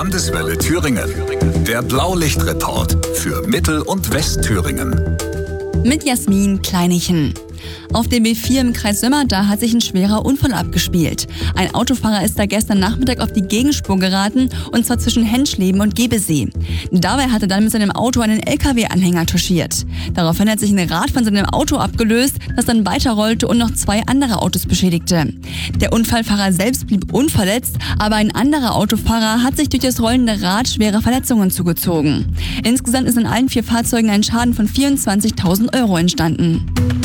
Landeswelle Thüringen. Der Blaulichtreport für Mittel- und Westthüringen. Mit Jasmin Kleinichen. Auf dem B4 im Kreis Sömmerda hat sich ein schwerer Unfall abgespielt. Ein Autofahrer ist da gestern Nachmittag auf die Gegenspur geraten, und zwar zwischen Henschleben und Gebesee. Dabei hat er dann mit seinem Auto einen LKW-Anhänger touchiert. Daraufhin hat sich ein Rad von seinem Auto abgelöst, das dann weiterrollte und noch 2 andere Autos beschädigte. Der Unfallfahrer selbst blieb unverletzt, aber ein anderer Autofahrer hat sich durch das rollende Rad schwere Verletzungen zugezogen. Insgesamt ist an allen 4 Fahrzeugen ein Schaden von 24.000 € entstanden.